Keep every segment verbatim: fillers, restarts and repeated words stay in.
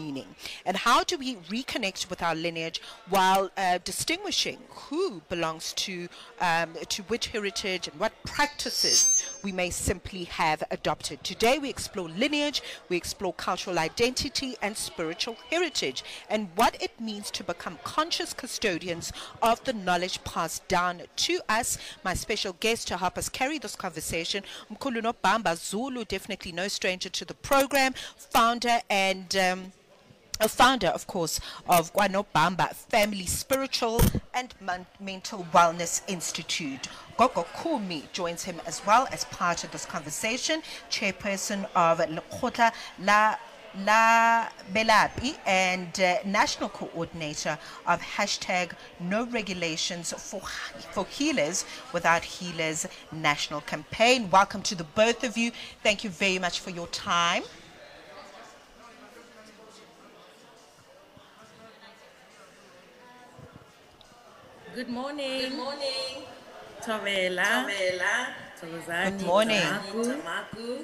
meaning? And how do we reconnect with our lineage while uh, distinguishing who belongs to um, to which heritage and what practices we may simply have adopted? Today we explore lineage, we explore cultural identity and spiritual heritage, and what it means to become conscious custodians of the knowledge passed down to us. My special guest to help us carry this conversation, Mkhulu Nobamba Zulu, definitely no stranger to the program, founder and um, a founder, of course, of KwaNobamba Family Spiritual and Man- Mental Wellness Institute. Gogo Kumi joins him as well as part of this conversation, chairperson of Lekgotla La La Belapi and uh, national coordinator of hashtag No Regulations for for Healers Without Healers national campaign. Welcome to the both of you. Thank you very much for your time. Good morning. Good morning. Tavela. Tavela. Good morning. Tamaku.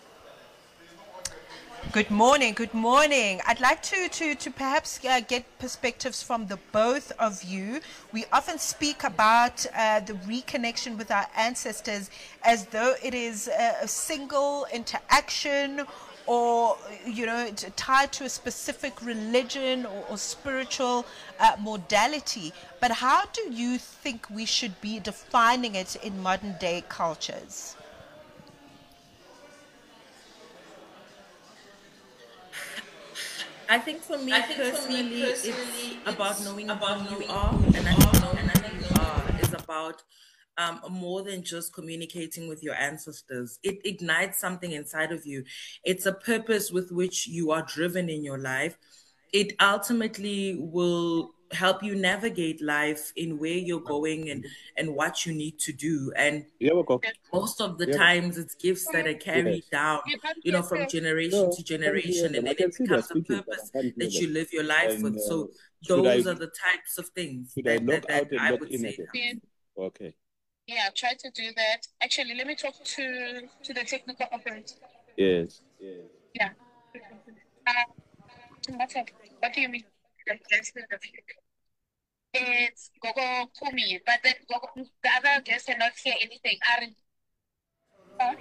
Good morning. Good morning. I'd like to to to perhaps uh, get perspectives from the both of you. We often speak about uh, the reconnection with our ancestors as though it is a, a single interaction, or you know, t- tied to a specific religion or, or spiritual uh, modality. But how do you think we should be defining it in modern day cultures? I think for me I think personally, for me personally, it's about it's knowing about who you knowing are, who you and I think are, knowing and I who think you knowing are is about um, more than just communicating with your ancestors. It ignites something inside of you. It's a purpose with which you are driven in your life. It ultimately will help you navigate life in where you're going and and what you need to do. And Yeah, welcome. most of the Yeah. times it's gifts that are carried Yes. down, you know, from generation No, to I can't hear generation, and them. I then can it see they're becomes a speaking, but purpose I can't hear that you them. live your life And with. uh, So should I those are the types of things should I that log that, that out and I log would in say again? help. Okay. Yeah, try to do that. Actually, let me talk to to the technical operator. Yes. Yeah. Uh, what's up? What do you mean? It's Gogo Kumi, but then Gogo, the other guests cannot hear anything. Aren't? Huh?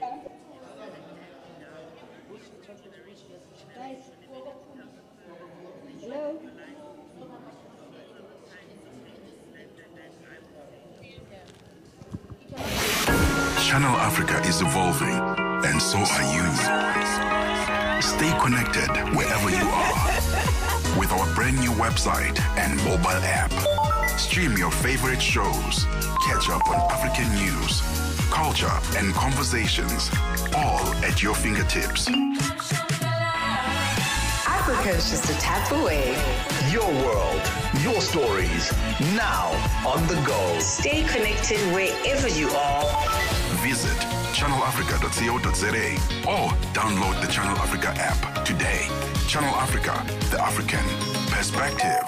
Channel Africa is evolving, and so are you. Stay connected wherever you are with our brand new website and mobile app. Stream your favorite shows, catch up on African news, culture, and conversations, all at your fingertips. Africa is just a tap away. Your world, your stories, now on the go. Stay connected wherever you are. Visit channel africa dot co dot za or download the Channel Africa app today. Channel Africa, the African perspective.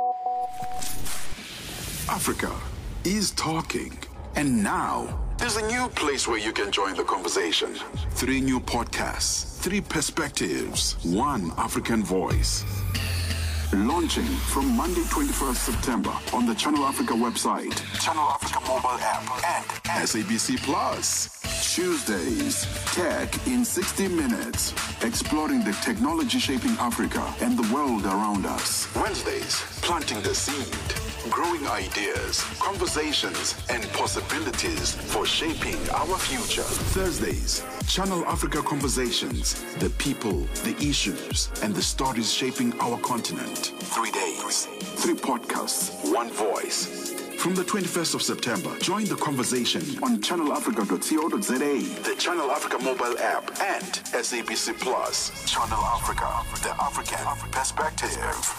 Africa is talking. And now, there's a new place where you can join the conversation. Three new podcasts, three perspectives, one African voice. Launching from Monday, twenty-first September on the Channel Africa website, Channel Africa mobile app, and S A B C Plus. Tuesdays, Tech in sixty minutes, exploring the technology shaping Africa and the world around us. Wednesdays, planting the seed, growing ideas, conversations, and possibilities for shaping our future. Thursdays, Channel Africa Conversations, the people, the issues, and the stories shaping our continent. Three days, three podcasts, one voice. From the twenty-first of September, join the conversation on channel africa dot co dot za, the Channel Africa mobile app, and S A B C Plus. Channel Africa, the African perspective.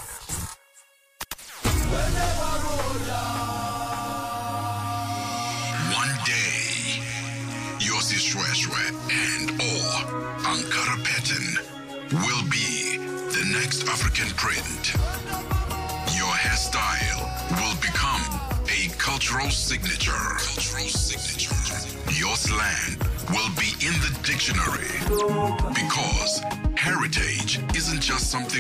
One day, Yossi Shweshwe and or Ankara Pattern will be the next African print. Your hairstyle will become a cultural signature. Cultural signature. Your slang will be in the dictionary because heritage isn't just something